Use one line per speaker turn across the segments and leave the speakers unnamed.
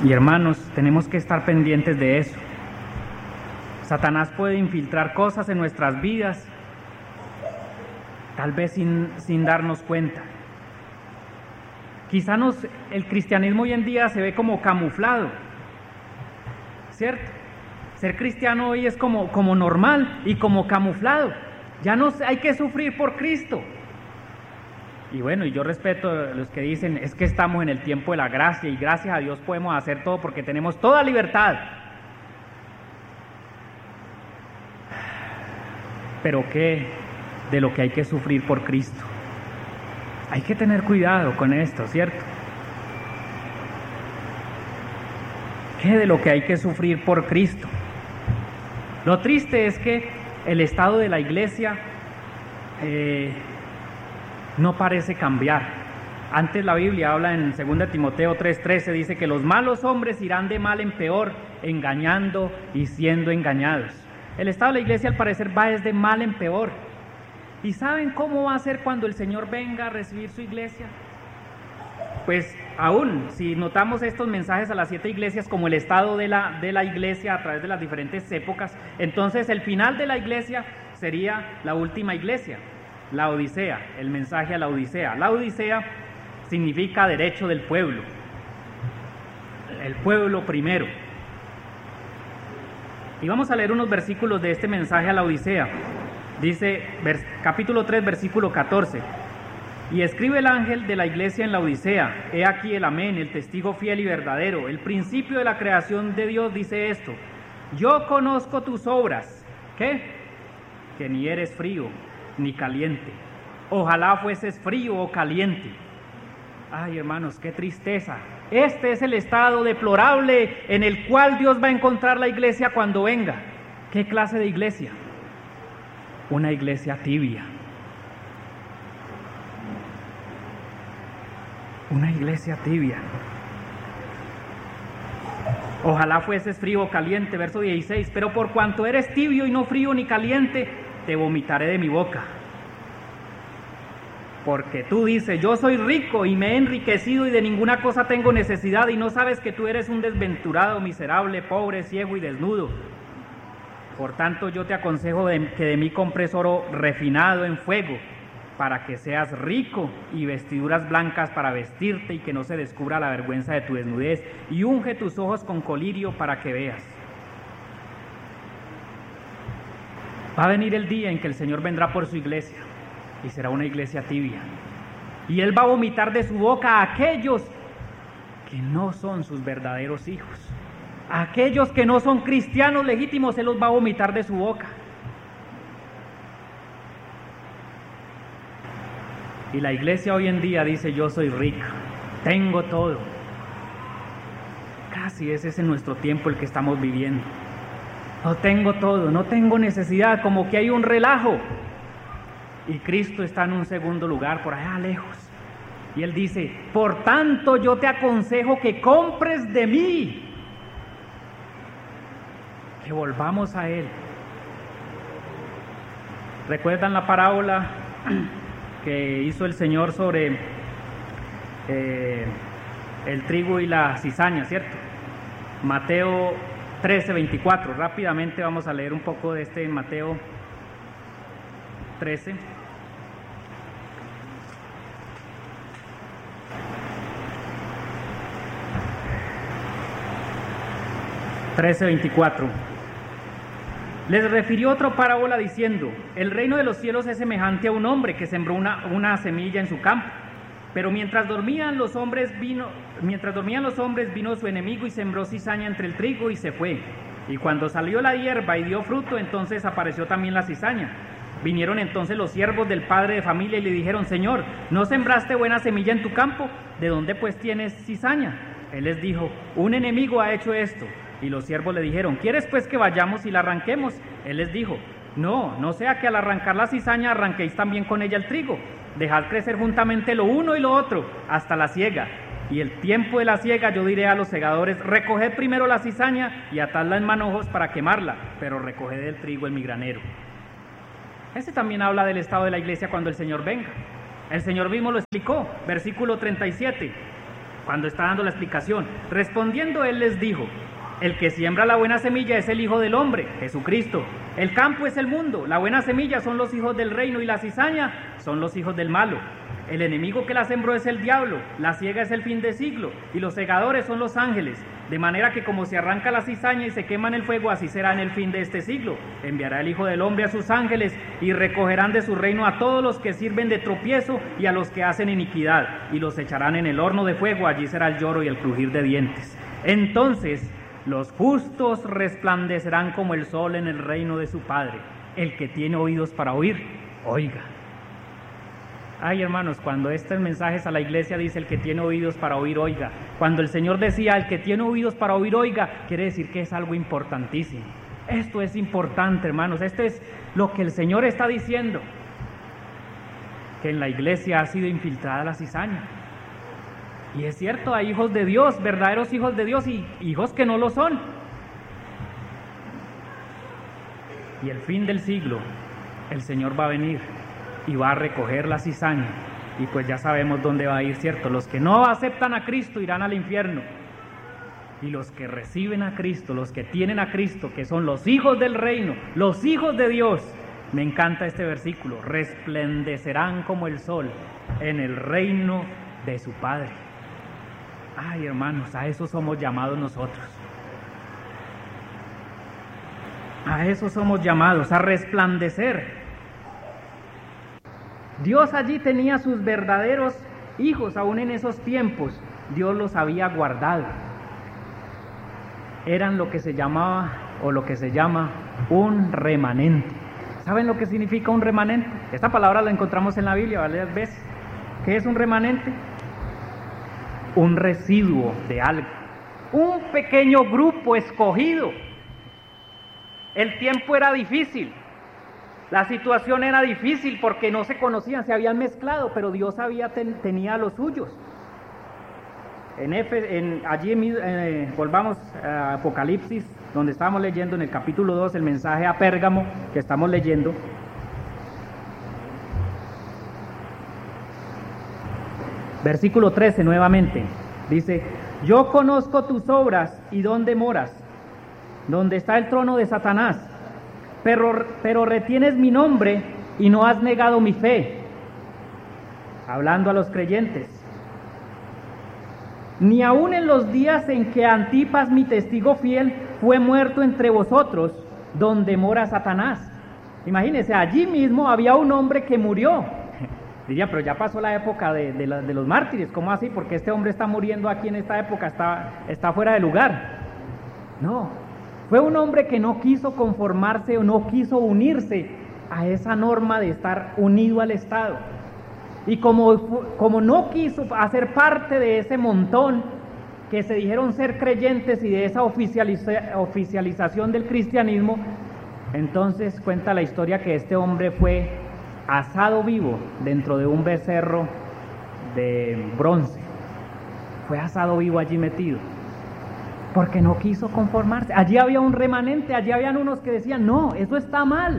Y hermanos, tenemos que estar pendientes de eso. Satanás puede infiltrar cosas en nuestras vidas, tal vez sin darnos cuenta. Quizá el cristianismo hoy en día se ve como camuflado, ¿cierto? Ser cristiano hoy es como normal y como camuflado. Ya no hay que sufrir por Cristo. Y bueno, y yo respeto a los que dicen, es que estamos en el tiempo de la gracia y gracias a Dios podemos hacer todo porque tenemos toda libertad. Pero ¿qué de lo que hay que sufrir por Cristo? Hay que tener cuidado con esto, ¿cierto? ¿Qué de lo que hay que sufrir por Cristo? Lo triste es que el estado de la iglesia no parece cambiar. Antes la Biblia habla en 2 Timoteo 3:13, dice que los malos hombres irán de mal en peor, engañando y siendo engañados. El estado de la iglesia al parecer va desde mal en peor. ¿Y saben cómo va a ser cuando el Señor venga a recibir su iglesia? Pues aún, si notamos estos mensajes a las 7 iglesias como el estado de la iglesia a través de las diferentes épocas, entonces el final de la iglesia sería la última iglesia, la Odisea, el mensaje a la Odisea. La Odisea significa derecho del pueblo, el pueblo primero. Y vamos a leer unos versículos de este mensaje a la Odisea. Dice, capítulo 3, versículo 14. Y escribe el ángel de la iglesia en la Odisea, he aquí el amén, el testigo fiel y verdadero, el principio de la creación de Dios dice esto, yo conozco tus obras, ¿qué? Que ni eres frío ni caliente, ojalá fueses frío o caliente. Ay, hermanos, qué tristeza. Este es el estado deplorable en el cual Dios va a encontrar la iglesia cuando venga. ¿Qué clase de iglesia? Una iglesia tibia. Una iglesia tibia. Ojalá fueses frío o caliente, verso 16. Pero por cuanto eres tibio y no frío ni caliente, te vomitaré de mi boca. Porque tú dices, yo soy rico y me he enriquecido y de ninguna cosa tengo necesidad, y no sabes que tú eres un desventurado, miserable, pobre, ciego y desnudo. Por tanto, yo te aconsejo que de mí compres oro refinado en fuego, para que seas rico, y vestiduras blancas para vestirte y que no se descubra la vergüenza de tu desnudez, y unge tus ojos con colirio para que veas. Va a venir el día en que el Señor vendrá por su iglesia, y será una iglesia tibia, y Él va a vomitar de su boca a aquellos que no son sus verdaderos hijos. A aquellos que no son cristianos legítimos, Él los va a vomitar de su boca. Y la iglesia hoy en día dice, yo soy rica, tengo todo. Casi ese es en nuestro tiempo el que estamos viviendo. No tengo todo, no tengo necesidad, como que hay un relajo. Y Cristo está en un segundo lugar, por allá lejos. Y Él dice, por tanto yo te aconsejo que compres de mí. Que volvamos a Él. ¿Recuerdan la parábola que hizo el Señor sobre el trigo y la cizaña, cierto? Mateo 13:24. Rápidamente vamos a leer un poco de este en Mateo 13. Les refirió otra parábola diciendo, el reino de los cielos es semejante a un hombre que sembró una semilla en su campo, pero mientras dormían los hombres vino su enemigo y sembró cizaña entre el trigo y se fue. Y cuando salió la hierba y dio fruto, entonces apareció también la cizaña. Vinieron entonces los siervos del padre de familia y le dijeron, Señor, ¿no sembraste buena semilla en tu campo? ¿De dónde pues tienes cizaña? Él les dijo, un enemigo ha hecho esto. Y los siervos le dijeron, ¿quieres pues que vayamos y la arranquemos? Él les dijo, no sea que al arrancar la cizaña arranquéis también con ella el trigo. Dejad crecer juntamente lo uno y lo otro hasta la siega. Y el tiempo de la siega yo diré a los segadores, recoged primero la cizaña y atadla en manojos para quemarla, pero recoged el trigo en mi granero. Este también habla del estado de la iglesia cuando el Señor venga. El Señor mismo lo explicó, versículo 37. cuando está dando la explicación. Respondiendo él les dijo: el que siembra la buena semilla es el Hijo del Hombre, Jesucristo. El campo es el mundo, la buena semilla son los hijos del reino y la cizaña son los hijos del malo. El enemigo que la sembró es el diablo, la siega es el fin de siglo, y los segadores son los ángeles. De manera que como se arranca la cizaña y se quema en el fuego, así será en el fin de este siglo. Enviará el Hijo del Hombre a sus ángeles, y recogerán de su reino a todos los que sirven de tropiezo y a los que hacen iniquidad, y los echarán en el horno de fuego, allí será el lloro y el crujir de dientes. Entonces los justos resplandecerán como el sol en el reino de su Padre. El que tiene oídos para oír, oiga. Ay, hermanos, cuando estos mensajes a la iglesia dice el que tiene oídos para oír, oiga. Cuando el Señor decía el que tiene oídos para oír, oiga, quiere decir que es algo importantísimo. Esto es importante, hermanos. Esto es lo que el Señor está diciendo. Que en la iglesia ha sido infiltrada la cizaña. Y es cierto, hay hijos de Dios, verdaderos hijos de Dios y hijos que no lo son. Y el fin del siglo, el Señor va a venir y va a recoger la cizaña, y pues ya sabemos dónde va a ir, ¿cierto? Los que no aceptan a Cristo irán al infierno, y los que reciben a Cristo, los que tienen a Cristo, que son los hijos del reino, los hijos de Dios, me encanta este versículo, resplandecerán como el sol en el reino de su Padre. Ay, hermanos, a eso somos llamados nosotros. A eso somos llamados, a resplandecer. Dios allí tenía sus verdaderos hijos, aún en esos tiempos, Dios los había guardado. Eran lo que se llamaba, o lo que se llama, un remanente. ¿Saben lo que significa un remanente? Esta palabra la encontramos en la Biblia varias veces. ¿Qué es un remanente? Un residuo de algo, un pequeño grupo escogido. El tiempo era difícil. La situación era difícil porque no se conocían, se habían mezclado, pero Dios tenía a los suyos. Volvamos a Apocalipsis, donde estábamos leyendo en el capítulo 2, el mensaje a Pérgamo que estamos leyendo. Versículo 13 nuevamente, dice: yo conozco tus obras y dónde moras, donde está el trono de Satanás. Pero retienes mi nombre y no has negado mi fe. Hablando a los creyentes. Ni aun en los días en que Antipas, mi testigo fiel, fue muerto entre vosotros, donde mora Satanás. Imagínense, allí mismo había un hombre que murió. Diría, pero ya pasó la época de los mártires. ¿Cómo así? Porque este hombre está muriendo aquí en esta época, está fuera de lugar. No. Fue un hombre que no quiso conformarse o no quiso unirse a esa norma de estar unido al Estado. Y como no quiso hacer parte de ese montón que se dijeron ser creyentes y de esa oficialización del cristianismo, entonces cuenta la historia que este hombre fue asado vivo dentro de un becerro de bronce. Fue asado vivo allí metido. Porque no quiso conformarse. Allí había un remanente, allí habían unos que decían, no, eso está mal.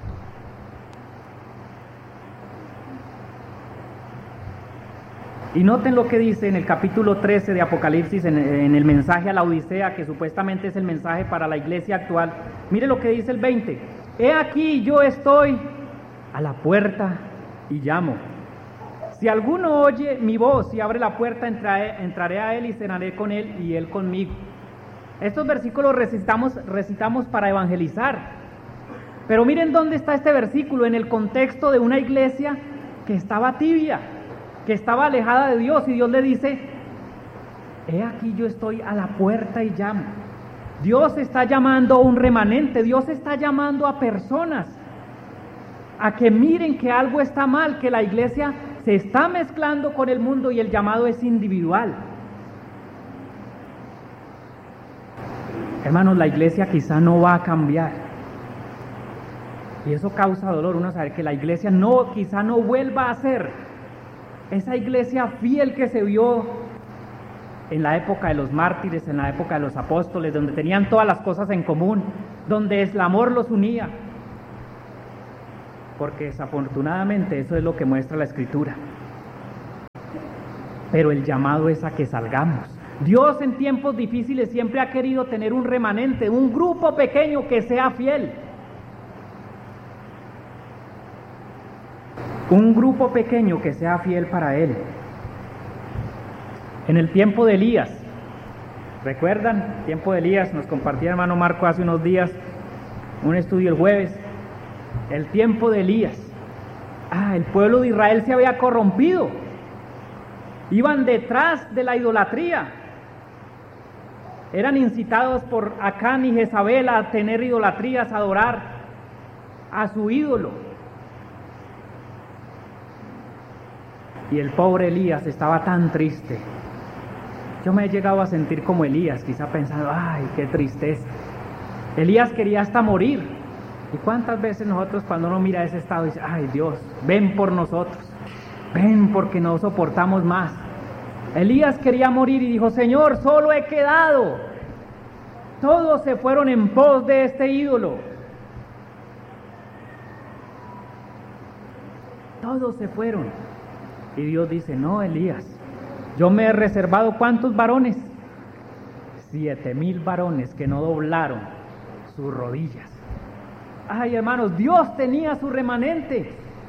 Y noten lo que dice en el capítulo 13 de Apocalipsis, en el mensaje a la Odisea, que supuestamente es el mensaje para la iglesia actual. Mire lo que dice el 20. He aquí yo estoy a la puerta y llamo. Si alguno oye mi voz y abre la puerta, entraré a él y cenaré con él y él conmigo. Estos versículos recitamos para evangelizar. Pero miren dónde está este versículo, en el contexto de una iglesia que estaba tibia, que estaba alejada de Dios, y Dios le dice: he aquí yo estoy a la puerta y llamo. Dios está llamando a un remanente, Dios está llamando a personas a que miren que algo está mal, que la iglesia se está mezclando con el mundo y el llamado es individual. Hermanos, la iglesia quizá no va a cambiar. Y eso causa dolor, uno saber que la iglesia quizá no vuelva a ser esa iglesia fiel que se vio en la época de los mártires, en la época de los apóstoles, donde tenían todas las cosas en común, donde el amor los unía. Porque desafortunadamente eso es lo que muestra la Escritura. pero el llamado es a que salgamos. Dios en tiempos difíciles siempre ha querido tener un remanente, un grupo pequeño que sea fiel. Un grupo pequeño que sea fiel para Él. En el tiempo de Elías, ¿recuerdan? El tiempo de Elías, nos compartía el hermano Marco hace unos días un estudio el jueves. El tiempo de Elías. El pueblo de Israel se había corrompido. Iban detrás de la idolatría. Eran incitados por Acán y Jezabel a tener idolatrías, a adorar a su ídolo. Y el pobre Elías estaba tan triste. Yo me he llegado a sentir como Elías, quizá pensando, ay, qué tristeza. Elías quería hasta morir. ¿Y cuántas veces nosotros cuando uno mira ese estado dice, ay Dios, ven por nosotros, ven porque no soportamos más? Elías quería morir y dijo, Señor, solo he quedado. Todos se fueron en pos de este ídolo. Todos se fueron. Y Dios dice, no, Elías, yo me he reservado, ¿cuántos varones? 7,000 varones que no doblaron sus rodillas. Ay, hermanos, Dios tenía su remanente.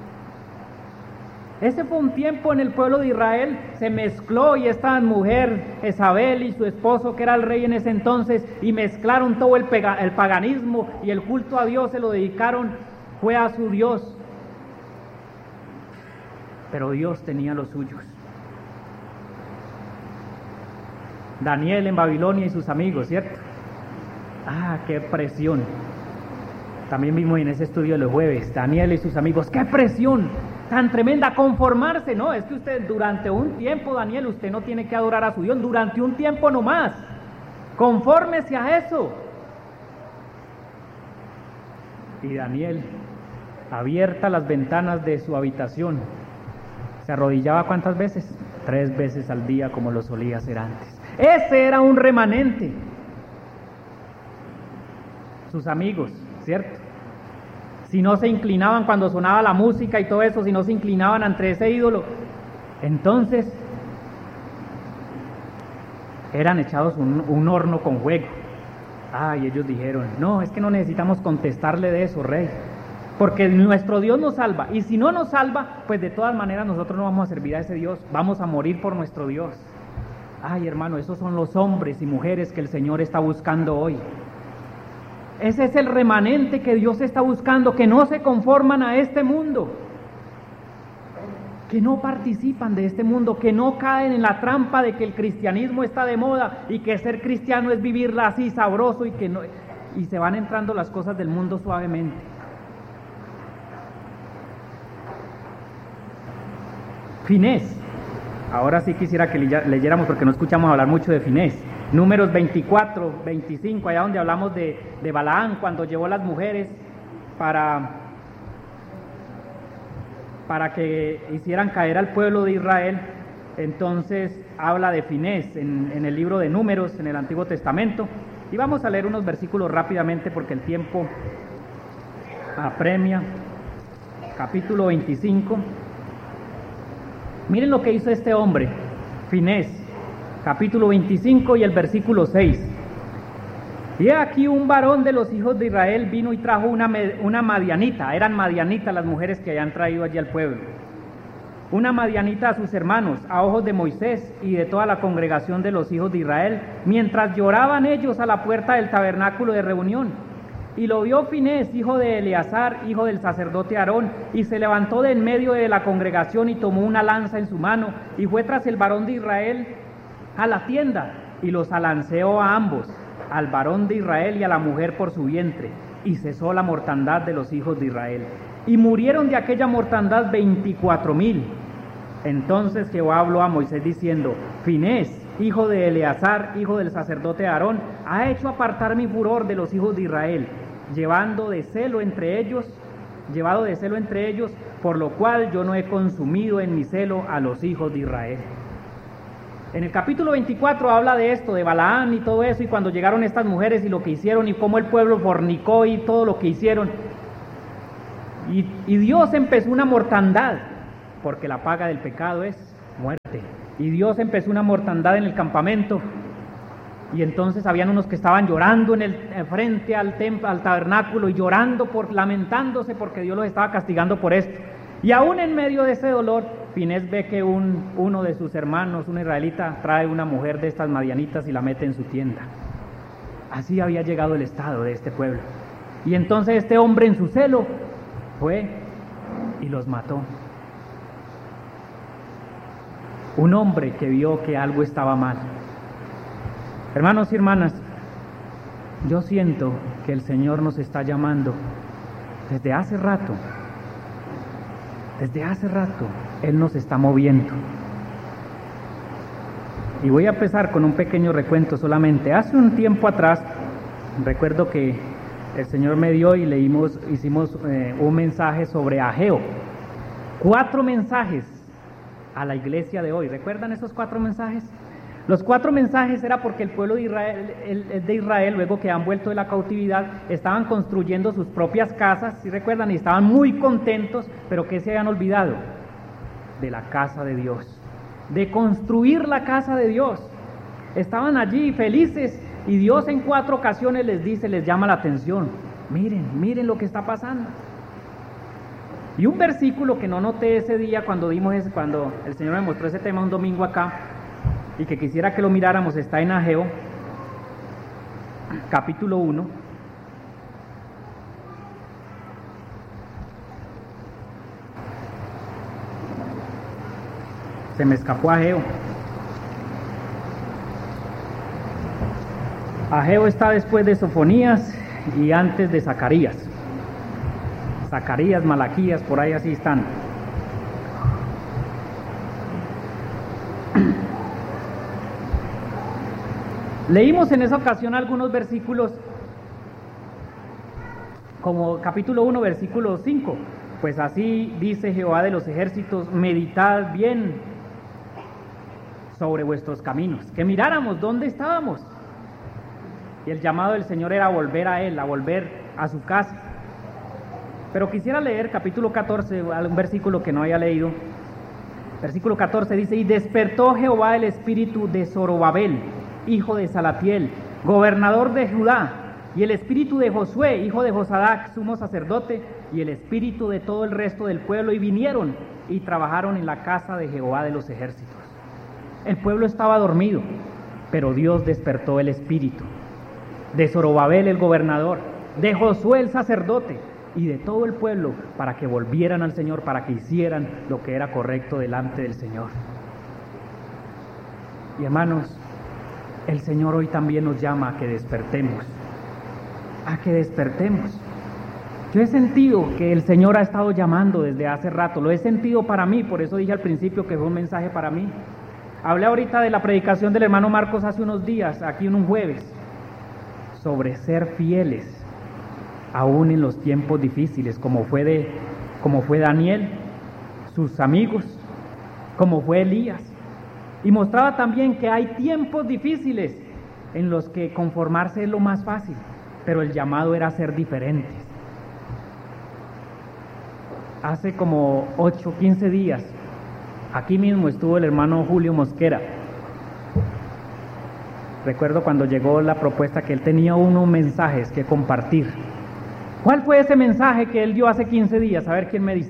Ese fue un tiempo en el pueblo de Israel, se mezcló y esta mujer, Jezabel y su esposo, que era el rey en ese entonces, y mezclaron todo el paganismo y el culto a Dios, se lo dedicaron, fue a su Dios. Pero Dios tenía los suyos. Daniel en Babilonia y sus amigos, ¿cierto? Qué presión. También vimos en ese estudio de los jueves, Daniel y sus amigos, qué presión tan tremenda, conformarse, no, es que usted durante un tiempo, Daniel, usted no tiene que adorar a su Dios, durante un tiempo nomás, confórmese a eso. Y Daniel, abiertas las ventanas de su habitación, se arrodillaba ¿cuántas veces? 3 veces al día como lo solía hacer antes. Ese era un remanente. Sus amigos, ¿cierto? Si no se inclinaban cuando sonaba la música y todo eso, si no se inclinaban ante ese ídolo, entonces eran echados un horno con fuego. Y ellos dijeron, no, es que no necesitamos contestarle de eso, rey, porque nuestro Dios nos salva, y si no nos salva, pues de todas maneras nosotros no vamos a servir a ese Dios, vamos a morir por nuestro Dios. Hermano, esos son los hombres y mujeres que el Señor está buscando hoy. Ese es el remanente que Dios está buscando, que no se conforman a este mundo, que no participan de este mundo, que no caen en la trampa de que el cristianismo está de moda y que ser cristiano es vivirla así sabroso y se van entrando las cosas del mundo suavemente. Finés, ahora sí quisiera que leyéramos porque no escuchamos hablar mucho de Finés. Números 24, 25, allá donde hablamos de Balaán, cuando llevó las mujeres para que hicieran caer al pueblo de Israel. Entonces habla de Finés en el libro de Números, en el Antiguo Testamento. Y vamos a leer unos versículos rápidamente porque el tiempo apremia. Capítulo 25. Miren lo que hizo este hombre, Finés. Capítulo 25 y el versículo 6. Y aquí un varón de los hijos de Israel vino y trajo una madianita. Eran madianitas las mujeres que habían traído allí al pueblo. Una madianita a sus hermanos, a ojos de Moisés y de toda la congregación de los hijos de Israel, mientras lloraban ellos a la puerta del tabernáculo de reunión. Y lo vio Finés, hijo de Eleazar, hijo del sacerdote Aarón, y se levantó de en medio de la congregación y tomó una lanza en su mano, y fue tras el varón de Israel a la tienda, y los alanceó a ambos, al varón de Israel y a la mujer por su vientre, y cesó la mortandad de los hijos de Israel. Y murieron de aquella mortandad 24,000. Entonces Jehová habló a Moisés diciendo, Finés, hijo de Eleazar, hijo del sacerdote Aarón, ha hecho apartar mi furor de los hijos de Israel, llevado de celo entre ellos, por lo cual yo no he consumido en mi celo a los hijos de Israel. En el capítulo 24 habla de esto, de Balaán y todo eso, y cuando llegaron estas mujeres y lo que hicieron, y cómo el pueblo fornicó y todo lo que hicieron. Y Dios empezó una mortandad, porque la paga del pecado es muerte. y Dios empezó una mortandad en el campamento, y entonces habían unos que estaban llorando frente al templo, al tabernáculo, y llorando, lamentándose porque Dios los estaba castigando por esto. Y aún en medio de ese dolor, Finés ve que uno de sus hermanos, un israelita, trae una mujer de estas madianitas y la mete en su tienda. Así había llegado el estado de este pueblo. Y entonces este hombre, en su celo, fue y los mató. Un hombre que vio que algo estaba mal. Hermanos y hermanas, yo siento que el Señor nos está llamando desde hace rato. Desde hace rato Él nos está moviendo. Y voy a empezar con un pequeño recuento solamente. Hace un tiempo atrás, recuerdo que el Señor me dio y hicimos un mensaje sobre Ageo. 4 mensajes a la iglesia de hoy. ¿Recuerdan esos 4 mensajes? Los 4 mensajes era porque el pueblo de Israel, luego que han vuelto de la cautividad, estaban construyendo sus propias casas, ¿sí recuerdan? Y estaban muy contentos, pero ¿qué se habían olvidado? De la casa de Dios, de construir la casa de Dios. Estaban allí felices y Dios en 4 ocasiones les llama la atención. Miren lo que está pasando. Y un versículo que no noté ese día cuando el Señor me mostró ese tema un domingo acá, y que quisiera que lo miráramos, está en Ageo, capítulo 1. Se me escapó Ageo. Ageo está después de Sofonías y antes de Zacarías. Zacarías, Malaquías, por ahí así están. Leímos en esa ocasión algunos versículos, como capítulo 1, versículo 5. Pues así dice Jehová de los ejércitos: meditad bien sobre vuestros caminos. Que miráramos dónde estábamos. Y el llamado del Señor era volver a Él, a volver a su casa. Pero quisiera leer capítulo 14, un versículo que no había leído. Versículo 14 dice: y despertó Jehová el espíritu de Zorobabel, hijo de Salatiel, gobernador de Judá, y el espíritu de Josué, hijo de Josadac, sumo sacerdote, y el espíritu de todo el resto del pueblo, y vinieron y trabajaron en la casa de Jehová de los ejércitos. El pueblo estaba dormido, pero Dios despertó el espíritu de Zorobabel el gobernador, de Josué el sacerdote, y de todo el pueblo, para que volvieran al Señor, para que hicieran lo que era correcto delante del Señor. Y hermanos, el Señor hoy también nos llama a que despertemos, Yo he sentido que el Señor ha estado llamando desde hace rato, lo he sentido para mí, por eso dije al principio que fue un mensaje para mí. Hablé ahorita de la predicación del hermano Marcos hace unos días, aquí en un jueves, sobre ser fieles, aún en los tiempos difíciles, como fue Daniel, sus amigos, como fue Elías. Y mostraba también que hay tiempos difíciles en los que conformarse es lo más fácil, pero el llamado era ser diferentes. Hace como 15 días, aquí mismo estuvo el hermano Julio Mosquera. Recuerdo cuando llegó la propuesta que él tenía unos mensajes que compartir. ¿Cuál fue ese mensaje que él dio hace 15 días? A ver quién me dice.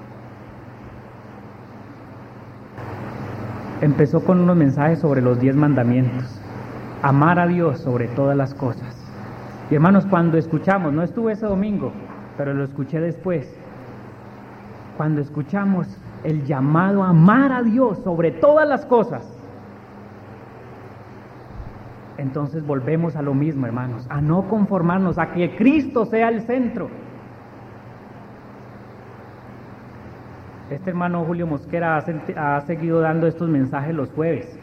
Empezó con unos mensajes sobre los 10 mandamientos. Amar a Dios sobre todas las cosas. Y hermanos, cuando escuchamos, no estuve ese domingo, pero lo escuché después. Cuando escuchamos el llamado a amar a Dios sobre todas las cosas, entonces volvemos a lo mismo, hermanos, a no conformarnos, a que Cristo sea el centro. Este hermano Julio Mosquera ha seguido dando estos mensajes los jueves.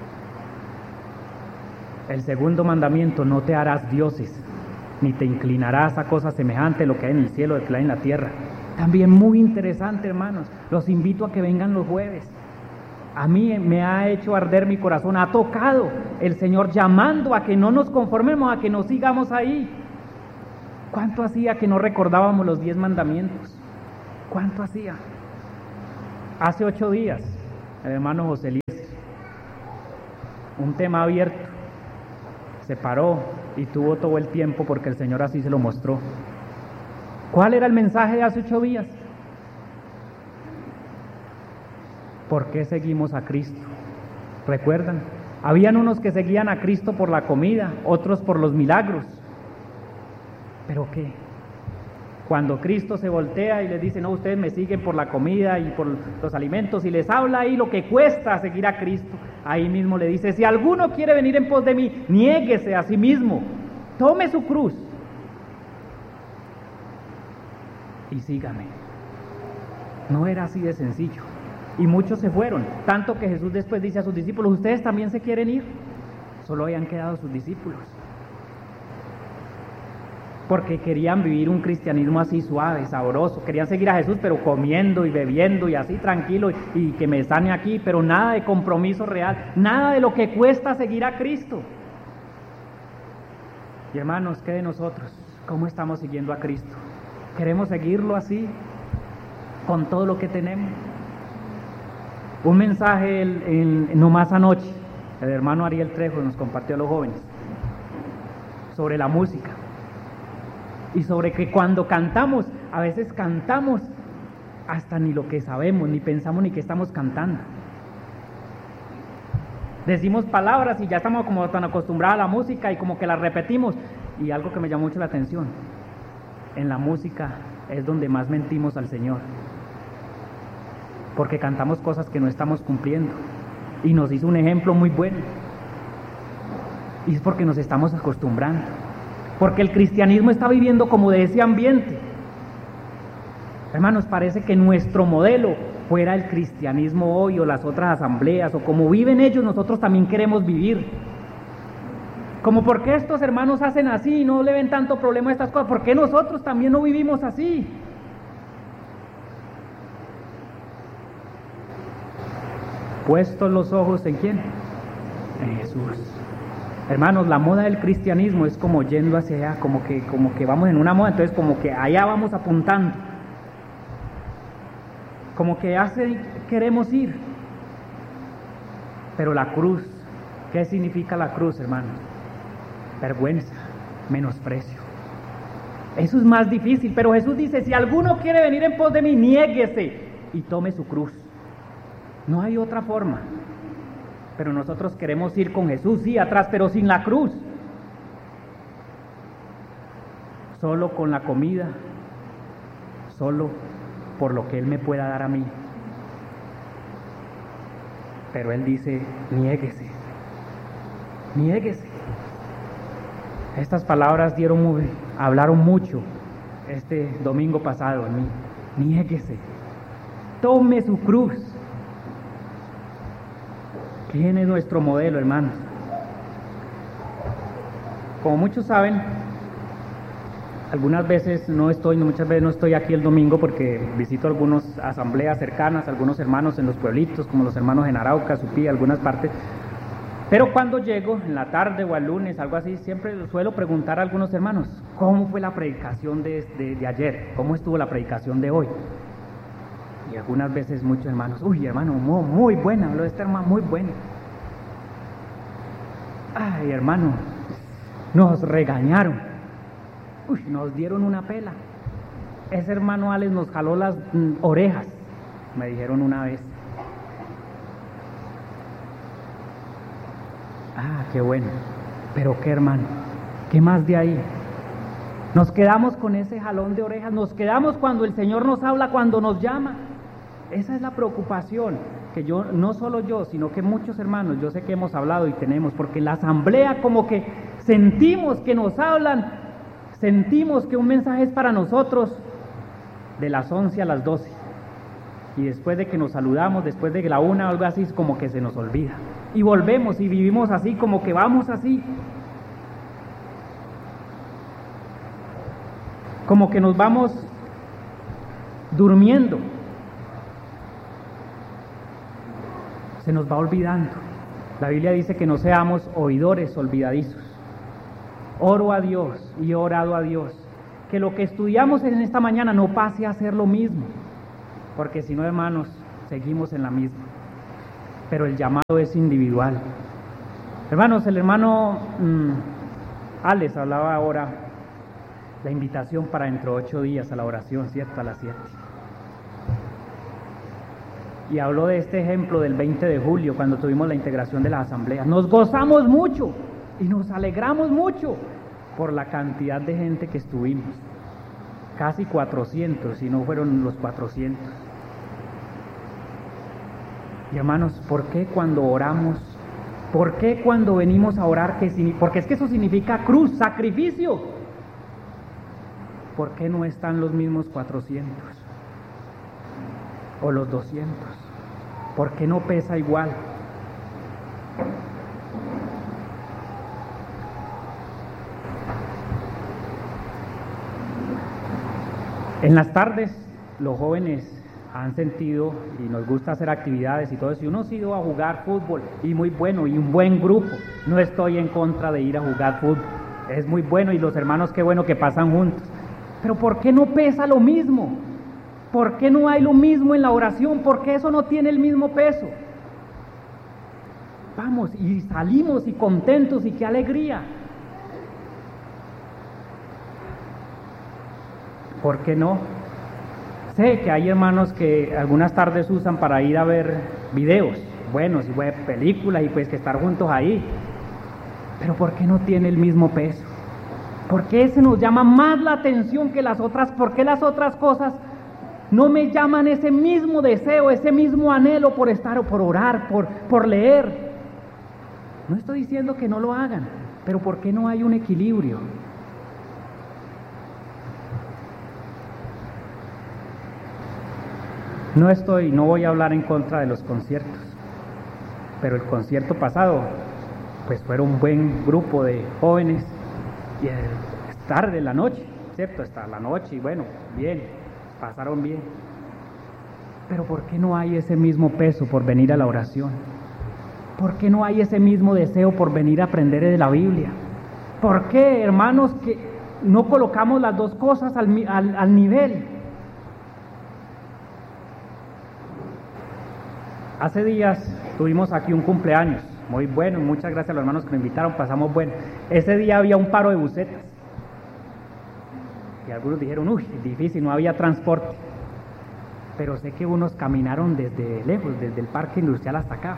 El segundo mandamiento: no te harás dioses, ni te inclinarás a cosas semejantes a lo que hay en el cielo, lo que hay en la tierra. También muy interesante, hermanos. Los invito a que vengan los jueves. A mí me ha hecho arder mi corazón, ha tocado el Señor llamando a que no nos conformemos, a que no sigamos ahí. ¿Cuánto hacía que no recordábamos los 10 mandamientos? ¿Cuánto hacía? Hace 8 días, el hermano José Elías un tema abierto. Se paró y tuvo todo el tiempo porque el Señor así se lo mostró. ¿Cuál era el mensaje de hace 8 días? ¿Por qué seguimos a Cristo? ¿Recuerdan? Habían unos que seguían a Cristo por la comida, otros por los milagros. ¿Pero qué? Cuando Cristo se voltea y les dice, no, ustedes me siguen por la comida y por los alimentos, y les habla ahí lo que cuesta seguir a Cristo, ahí mismo le dice, si alguno quiere venir en pos de mí, niéguese a sí mismo, tome su cruz y sígame. No era así de sencillo. Y muchos se fueron, tanto que Jesús después dice a sus discípulos, ¿ustedes también se quieren ir? Solo habían quedado sus discípulos. Porque querían vivir un cristianismo así suave, sabroso, querían seguir a Jesús, pero comiendo y bebiendo y así tranquilo, y que me sane aquí, pero nada de compromiso real, nada de lo que cuesta seguir a Cristo. Y hermanos, ¿qué de nosotros? ¿Cómo estamos siguiendo a Cristo? ¿Queremos seguirlo así, con todo lo que tenemos? Un mensaje nomás anoche, el hermano Ariel Trejo nos compartió a los jóvenes, sobre la música. Y sobre que cuando cantamos, a veces cantamos hasta ni lo que sabemos, ni pensamos ni que estamos cantando. Decimos palabras y ya estamos como tan acostumbrados a la música y como que la repetimos. Y algo que me llamó mucho la atención, en la música es donde más mentimos al Señor. Porque cantamos cosas que no estamos cumpliendo. Y nos hizo un ejemplo muy bueno. Y es porque nos estamos acostumbrando. Porque el cristianismo está viviendo como de ese ambiente. Hermanos, parece que nuestro modelo fuera el cristianismo hoy o las otras asambleas, o como viven ellos, nosotros también queremos vivir. Como por qué estos hermanos hacen así y no le ven tanto problema a estas cosas, ¿por qué nosotros también no vivimos así? Puestos los ojos ¿en quién? En Jesús. Hermanos, la moda del cristianismo es como yendo hacia allá, como que vamos en una moda, entonces como que allá vamos apuntando. Como que queremos ir. Pero la cruz, ¿qué significa la cruz, hermanos? Vergüenza, menosprecio. Eso es más difícil, pero Jesús dice, si alguno quiere venir en pos de mí, niéguese y tome su cruz. No hay otra forma. Pero nosotros queremos ir con Jesús, sí, atrás, pero sin la cruz. Solo con la comida, solo por lo que Él me pueda dar a mí. Pero Él dice, niéguese, niéguese. Estas palabras hablaron mucho este domingo pasado en mí. Niéguese, tome su cruz. ¿Quién es nuestro modelo, hermanos? Como muchos saben, muchas veces no estoy aquí el domingo porque visito algunas asambleas cercanas, algunos hermanos en los pueblitos, como los hermanos en Arauca, Supí, algunas partes. Pero cuando llego, en la tarde o el lunes, algo así, siempre suelo preguntar a algunos hermanos, ¿cómo fue la predicación de ayer? ¿Cómo estuvo la predicación de hoy? Y algunas veces muchos hermanos, uy hermano, muy buena, habló de este hermano, muy buena. Ay hermano, nos regañaron, uy, nos dieron una pela. Ese hermano Alex nos jaló las orejas, me dijeron una vez. Ah, qué bueno, pero qué hermano, ¿qué más de ahí? Nos quedamos con ese jalón de orejas, nos quedamos cuando el Señor nos habla, cuando nos llama. Esa es la preocupación que no solo yo, sino que muchos hermanos, yo sé que hemos hablado y tenemos, porque en la asamblea como que sentimos que nos hablan, sentimos que un mensaje es para nosotros de las 11 a las 12, y después de que nos saludamos, después de la 1 o algo así, es como que se nos olvida, y volvemos y vivimos así, como que vamos así, como que nos vamos durmiendo. Se nos va olvidando. La Biblia dice que no seamos oidores olvidadizos. Oro a Dios y he orado a Dios que lo que estudiamos en esta mañana no pase a ser lo mismo, porque si no, hermanos, seguimos en la misma. Pero el llamado es individual. Hermanos, el hermano Alex hablaba ahora la invitación para dentro de 8 días a la oración, ¿cierto? A las 7. Y habló de este ejemplo del 20 de julio, cuando tuvimos la integración de las asambleas. Nos gozamos mucho y nos alegramos mucho por la cantidad de gente que estuvimos. Casi 400, si no fueron los 400. Y hermanos, ¿por qué cuando oramos? ¿Por qué cuando venimos a orar? Porque es que eso significa cruz, sacrificio. ¿Por qué no están los mismos 400? O los 200. ¿Por qué no pesa igual? En las tardes los jóvenes han sentido y nos gusta hacer actividades y todo eso, y uno ha ido a jugar fútbol y muy bueno, y un buen grupo. No estoy en contra de ir a jugar fútbol, es muy bueno, y los hermanos qué bueno que pasan juntos. Pero ¿por qué no pesa lo mismo? ¿Por qué no hay lo mismo en la oración? ¿Por qué eso no tiene el mismo peso? Vamos y salimos y contentos, y qué alegría. ¿Por qué no? Sé que hay hermanos que algunas tardes usan para ir a ver videos buenos y películas, y pues que estar juntos ahí. Pero ¿por qué no tiene el mismo peso? ¿Por qué ese nos llama más la atención que las otras? ¿Por qué las otras cosas no me llaman ese mismo deseo, ese mismo anhelo por estar o por orar, por leer? No estoy diciendo que no lo hagan, pero ¿por qué no hay un equilibrio? No voy a hablar en contra de los conciertos, pero el concierto pasado, pues fueron un buen grupo de jóvenes, y es tarde, la noche, ¿cierto? Hasta la noche, y bueno, bien, pasaron bien. Pero ¿por qué no hay ese mismo peso por venir a la oración? ¿Por qué no hay ese mismo deseo por venir a aprender de la Biblia? ¿Por qué, hermanos, que no colocamos las dos cosas al nivel? Hace días tuvimos aquí un cumpleaños, muy bueno, muchas gracias a los hermanos que me invitaron, pasamos bueno. Ese día había un paro de busetas, y algunos dijeron, uy, difícil, no había transporte. Pero sé que unos caminaron desde lejos, desde el parque industrial hasta acá.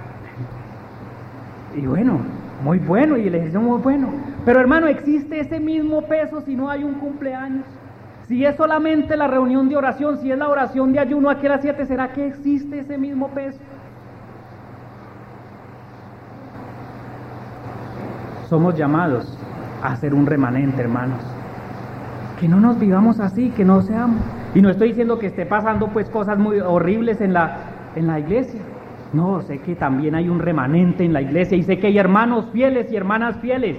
Y bueno, muy bueno, y el ejercicio muy bueno. Pero hermano, ¿existe ese mismo peso si no hay un cumpleaños? Si es solamente la reunión de oración, si es la oración de ayuno aquí a las 7, ¿será que existe ese mismo peso? Somos llamados a ser un remanente, hermanos. Que no nos vivamos así, que no seamos. Y no estoy diciendo que esté pasando pues cosas muy horribles en la iglesia. No, sé que también hay un remanente en la iglesia, y sé que hay hermanos fieles y hermanas fieles.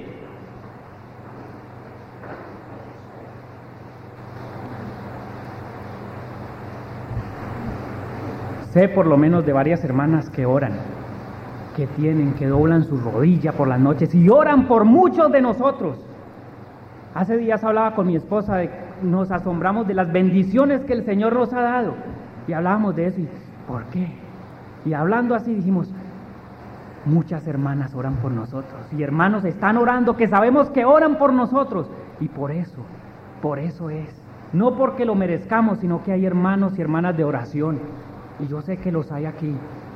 Sé por lo menos de varias hermanas que oran, que doblan su rodilla por las noches y oran por muchos de nosotros. Hace días hablaba con mi esposa, nos asombramos de las bendiciones que el Señor nos ha dado, y hablábamos de eso, y ¿por qué? Y hablando así dijimos, muchas hermanas oran por nosotros, y hermanos están orando, que sabemos que oran por nosotros, y por eso es, no porque lo merezcamos, sino que hay hermanos y hermanas de oración, y yo sé que los hay aquí.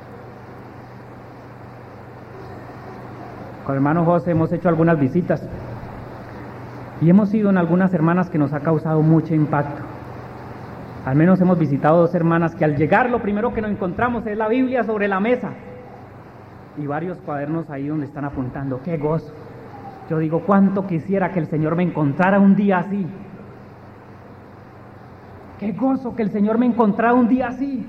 Con el hermano José hemos hecho algunas visitas, y hemos ido en algunas hermanas que nos ha causado mucho impacto. Al menos hemos visitado 2 hermanas que al llegar lo primero que nos encontramos es la Biblia sobre la mesa y varios cuadernos ahí donde están apuntando. ¡Qué gozo! Yo digo, cuánto quisiera que el Señor me encontrara un día así. ¡Qué gozo que el Señor me encontrara un día así!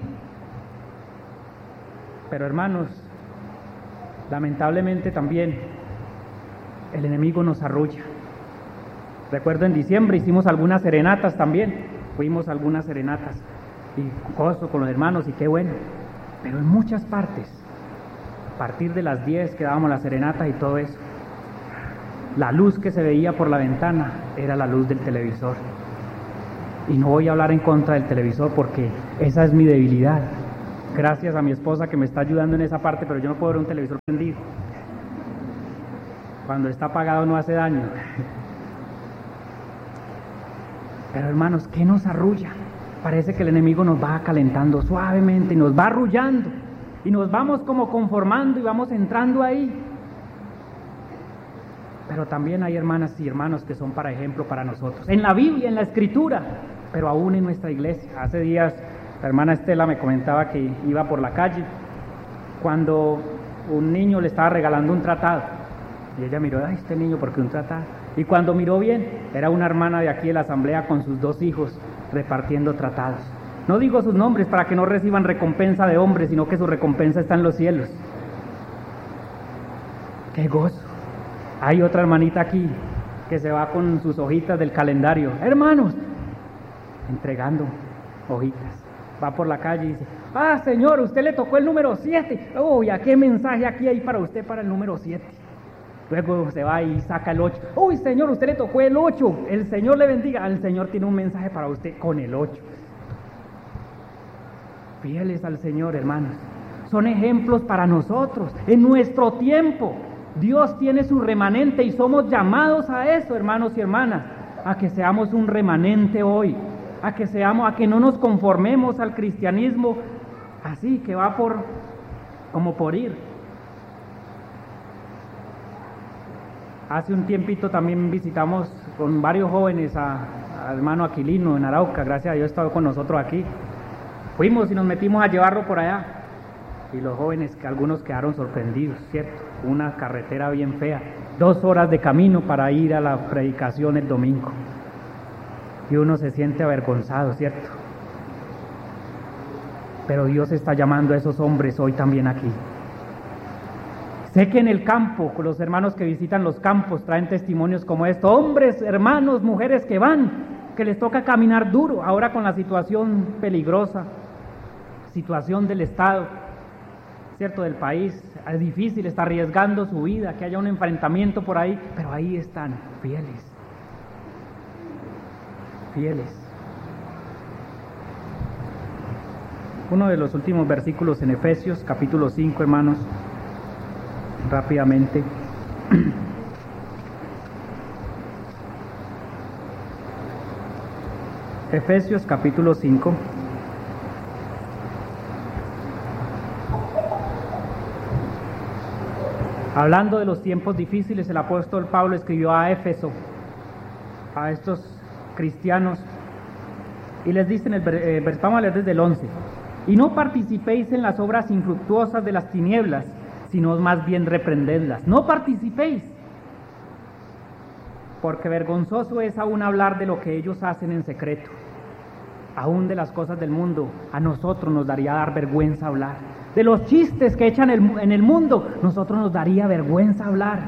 Pero hermanos, lamentablemente también el enemigo nos arrulla. Recuerdo en diciembre hicimos algunas serenatas también. Fuimos a algunas serenatas y gozo con los hermanos, y qué bueno, pero en muchas partes, a partir de las 10 que dábamos la serenata y todo eso, la luz que se veía por la ventana era la luz del televisor. Y no voy a hablar en contra del televisor porque esa es mi debilidad. Gracias a mi esposa que me está ayudando en esa parte, pero yo no puedo ver un televisor prendido. Cuando está apagado no hace daño. Pero hermanos, ¿qué nos arrulla? Parece que el enemigo nos va calentando suavemente y nos va arrullando. Y nos vamos como conformando y vamos entrando ahí. Pero también hay hermanas y hermanos que son para ejemplo para nosotros. En la Biblia, en la Escritura, pero aún en nuestra iglesia. Hace días la hermana Estela me comentaba que iba por la calle cuando un niño le estaba regalando un tratado. Y ella miró, ay, este niño, ¿por qué un tratado? Y cuando miró bien, era una hermana de aquí de la asamblea con sus 2 hijos repartiendo tratados. No digo sus nombres para que no reciban recompensa de hombres, sino que su recompensa está en los cielos. ¡Qué gozo! Hay otra hermanita aquí que se va con sus hojitas del calendario. Hermanos, entregando hojitas. Va por la calle y dice, ah, señor, usted le tocó el número 7. Uy, ¿a qué mensaje aquí hay para usted para el número 7? Luego se va y saca el 8. Uy, señor, usted le tocó el 8. El Señor le bendiga. El Señor tiene un mensaje para usted con el 8. Fieles al Señor, hermanos. Son ejemplos para nosotros. En nuestro tiempo, Dios tiene su remanente y somos llamados a eso, hermanos y hermanas. A que seamos un remanente hoy. A que no nos conformemos al cristianismo así, que va como por ir. Hace un tiempito también visitamos con varios jóvenes al hermano Aquilino en Arauca, gracias a Dios estaba con nosotros aquí. Fuimos y nos metimos a llevarlo por allá. Y los jóvenes, que algunos quedaron sorprendidos, ¿cierto? Una carretera bien fea, 2 horas de camino para ir a la predicación el domingo. Y uno se siente avergonzado, ¿cierto? Pero Dios está llamando a esos hombres hoy también aquí. Sé que en el campo, con los hermanos que visitan los campos, traen testimonios como esto. Hombres, hermanos, mujeres que van, que les toca caminar duro, ahora con la situación peligrosa, situación del Estado, ¿cierto? Del país, es difícil, está arriesgando su vida, que haya un enfrentamiento por ahí, pero ahí están, fieles. Fieles. Uno de los últimos versículos en Efesios, capítulo 5, hermanos, rápidamente. Efesios capítulo 5. Hablando de los tiempos difíciles, el apóstol Pablo escribió a Éfeso, a estos cristianos, y les dice vamos a leer desde el 11, y no participéis en las obras infructuosas de las tinieblas, sino más bien reprendedlas. No participéis, porque vergonzoso es aún hablar de lo que ellos hacen en secreto. Aún de las cosas del mundo, a nosotros nos daría dar vergüenza hablar. De los chistes que echan en el mundo, nosotros nos daría vergüenza hablar.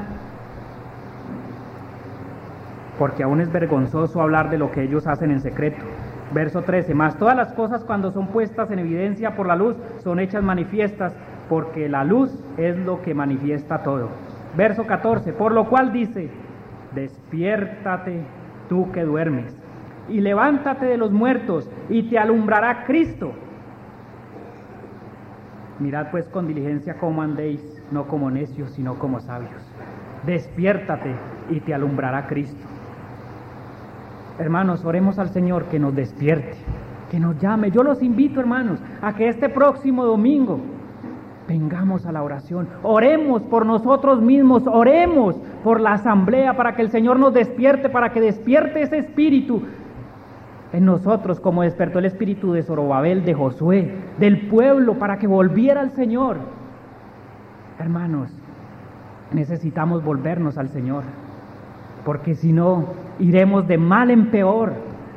Porque aún es vergonzoso hablar de lo que ellos hacen en secreto. Verso 13, mas todas las cosas cuando son puestas en evidencia por la luz, son hechas manifiestas, porque la luz es lo que manifiesta todo. Verso 14, por lo cual dice, despiértate tú que duermes, y levántate de los muertos, y te alumbrará Cristo. Mirad pues con diligencia cómo andéis, no como necios, sino como sabios. Despiértate y te alumbrará Cristo. Hermanos, oremos al Señor que nos despierte, que nos llame. Yo los invito, hermanos, a que este próximo domingo vengamos a la oración. Oremos por nosotros mismos, oremos por la asamblea para que el Señor nos despierte, para que despierte ese espíritu en nosotros, como despertó el espíritu de Zorobabel, de Josué, del pueblo, para que volviera al Señor. Hermanos, necesitamos volvernos al Señor, porque si no, iremos de mal en peor.